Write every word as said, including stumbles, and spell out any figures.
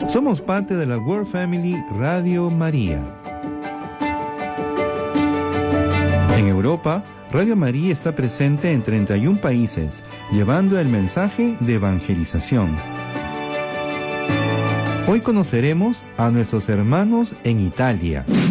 Somos parte de la World Family Radio María. En Europa, Radio María está presente en treinta y un países, llevando el mensaje de evangelización. Hoy conoceremos a nuestros hermanos en Italia.